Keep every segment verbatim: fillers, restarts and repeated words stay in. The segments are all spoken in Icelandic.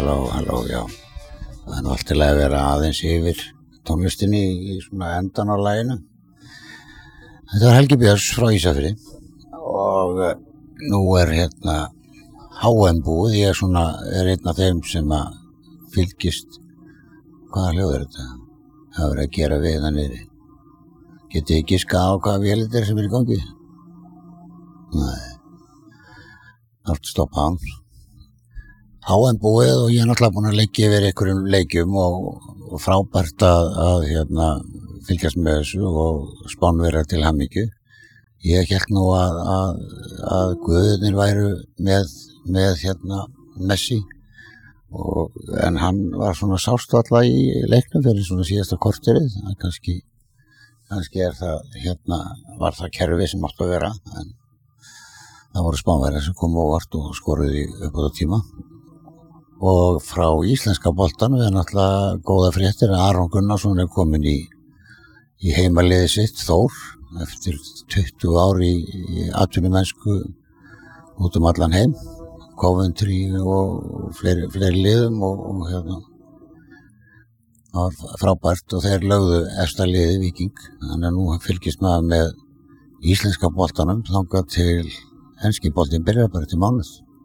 halló, halló, já. Það er nú allt til að vera aðeins yfir tónlistinni í svona endan á laginu. Þetta var Helgi Björns frá Ísafirði og nú er hérna H M búið. Ég er svona, er einn af þeim sem að fylgist, hvaða hljóð er þetta? Það er verið að gera við það niðri. Getið þið giskað á hvaða vél þetta er sem er í gangi? Nei. Allt stoppa hann. H M búið og ég er náttúrulega búinn að leggja yfir einhverjum leikjum og, og frábært að, að hérna, fylgjast með þessu og Spánverjar til hamingju. Ég hélt nú að, að, að guðirnir væru með, með hérna, Messi, og, en hann var svona sást alltaf í leiknum fyrir svona síðasta korterið. Kannski, kannski er það, hérna, var það kerfi sem átti að vera, en það voru Spánverjar sem kom óvart og skoruðu upp á það tíma. Og frá íslenska boltanum er náttúrulega góða fréttir að Aron Gunnarsson er komin í, í heimaliðið sitt, Þór, eftir tuttugu ár í, í atvinnumennsku út um allan heim, Coventry og fleiri, fleiri liðum og, og hérna, það var frábært og þeir lögðu efsta liðið Víking, þannig að nú fylgist maður með íslenska boltanum þangað til enski boltinn byrjar bara til mánuð.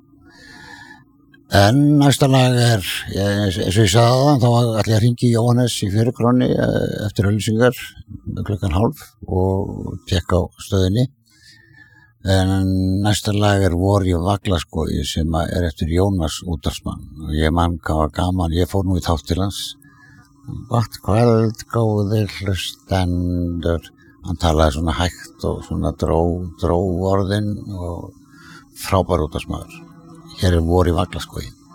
En næsta lag er, eins og ég sagði það, þá ætla ég að hringi í Jóhannes í fyrirkroni eftir auglýsingar klukkan hálf og tékka á stöðinni. En næsta lag er Vor í Vaglaskógi sem er eftir Jónas útvarpsmann. Og ég man hvað var gaman, ég fór nú í þátt til hans. Gott kvöld, góðir hlustendur. Hann talaði svona hægt og svona dró, dró orðin og frábær útvarpsmaður. Hér er Vor í Vaglaskógi.